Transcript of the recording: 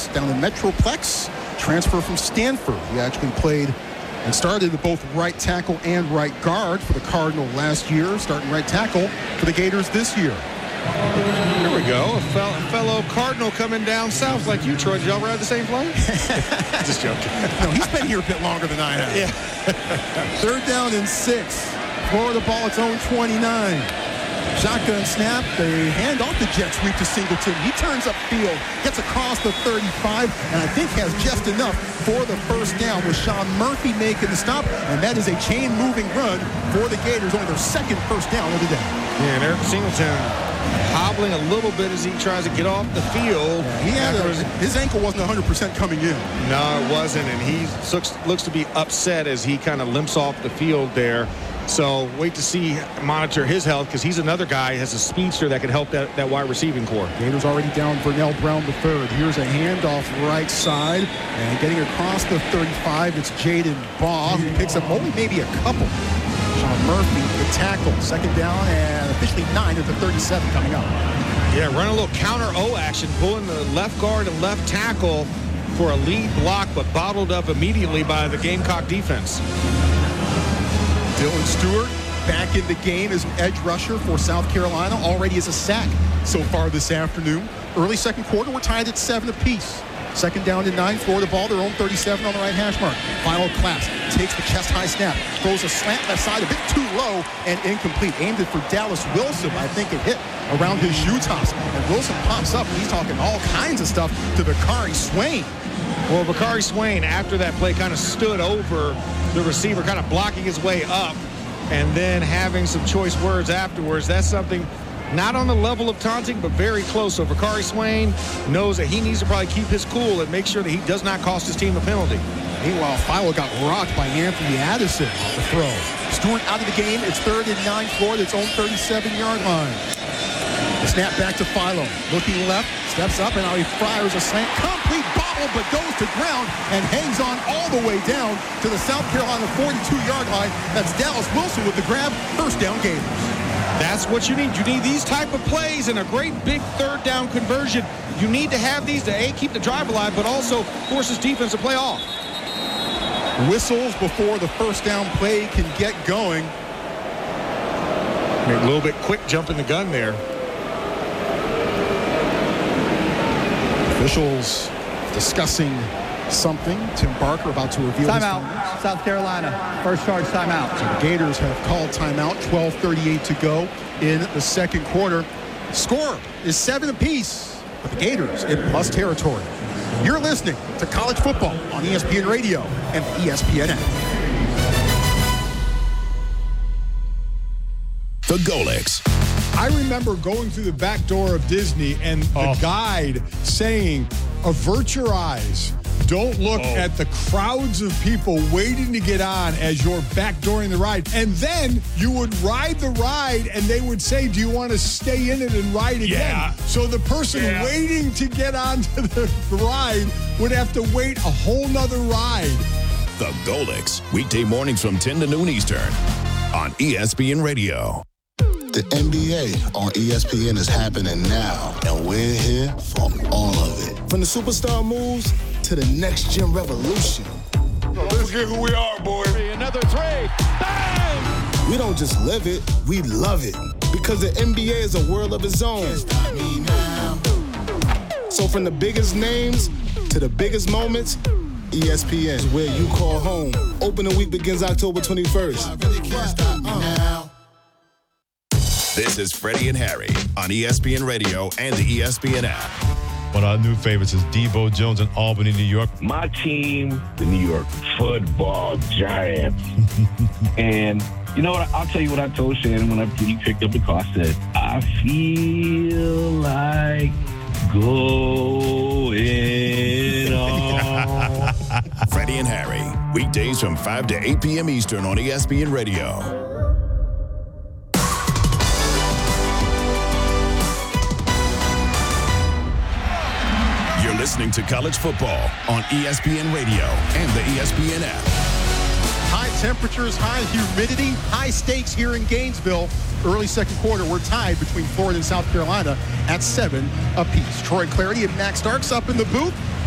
down in Metroplex. Transfer from Stanford. He actually played and started at both right tackle and right guard for the Cardinal last year, starting right tackle for the Gators this year. There we go. A fellow Cardinal coming down south like you, Troy. Did y'all ride the same plane? Just joking. No, he's been here a bit longer than I have. Yeah. 3rd down and 6. Florida ball its own 29. Shotgun snap. They hand off the jet sweep to Singleton. He turns upfield, gets across the 35, and I think has just enough for the first down with Sean Murphy making the stop, and that is a chain-moving run for the Gators, only their second first down of the day. Yeah, and Eric Singleton hobbling a little bit as he tries to get off the field. His ankle wasn't 100% coming in. No, it wasn't, and he looks to be upset as he kind of limps off the field there. So wait to monitor his health, because he's another guy who has a speedster that can help that wide receiving core. Gators already down Vernell Brown III. Here's a handoff right side, and getting across the 35, it's Jaden Baugh, who picks up only maybe a couple. Sean Murphy, the tackle, 2nd down, and officially 9 at the 37 coming up. Yeah, run a little counter O action, pulling the left guard and left tackle for a lead block, but bottled up immediately by the Gamecock defense. Dylan Stewart back in the game as an edge rusher for South Carolina, already as a sack so far this afternoon. Early second quarter, we're tied at 7 apiece. 2nd down and 9, Florida ball, their own 37 on the right hash mark. Final class, takes the chest-high snap, throws a slant left side, a bit too low and incomplete. Aimed it for Dallas Wilson, I think it hit around his shoe tops. And Wilson pops up, and he's talking all kinds of stuff to Bakari Swain. Well, Bakari Swain, after that play, kind of stood over the receiver, kind of blocking his way up, and then having some choice words afterwards. That's something not on the level of taunting, but very close. So Bakari Swain knows that he needs to probably keep his cool and make sure that he does not cost his team a penalty. Meanwhile, Philo got rocked by Anthony Addison off the throw. Stewart out of the game. It's 3rd and 9, Florida, its own 37-yard line. The snap back to Philo. Looking left, steps up, and now he fires a slant. Complete bobble, but goes to ground and hangs on all the way down to the South Carolina 42-yard line. That's Dallas Wilson with the grab. First down, Gators. That's what you need. You need these type of plays and a great big 3rd down conversion. You need to have these to, A, keep the drive alive, but also force his defense to play off. Whistles before the first down play can get going. A little bit quick jump in the gun there. Officials discussing something. Tim Barker about to reveal timeout. South Carolina, first charge timeout. So the Gators have called timeout. 12:38 to go in the second quarter. Score is 7 apiece, but the Gators in plus territory. You're listening to College Football on ESPN Radio and ESPN app. The Golics. I remember going through the back door of Disney and the guide saying, avert your eyes. Don't look at the crowds of people waiting to get on as you're backdooring the ride. And then you would ride the ride and they would say, do you want to stay in it and ride again? Yeah. So the person waiting to get onto the ride would have to wait a whole nother ride. The Golics, weekday mornings from 10 to noon Eastern on ESPN Radio. The NBA on ESPN is happening now, and we're here for all of it. From the superstar moves to the next-gen revolution. Let's get who we are, boy. Another 3. Bang! We don't just live it, we love it. Because the NBA is a world of its own. So from the biggest names to the biggest moments, ESPN is where you call home. Opening week begins October 21st. I really can't stop me now. This is Freddie and Harry on ESPN Radio and the ESPN app. One of our new favorites is Debo Jones in Albany, New York. My team, the New York Football Giants. And you know what? I'll tell you what I told Shannon when he picked up the car. I said, I feel like going on. Freddie and Harry, weekdays from 5 to 8 p.m. Eastern on ESPN Radio. Listening to college football on ESPN Radio and the ESPN app. High temperatures, high humidity, high stakes here in Gainesville. Early second quarter, we're tied between Florida and South Carolina at 7 apiece. Troy Clardy and Max Starks up in the booth.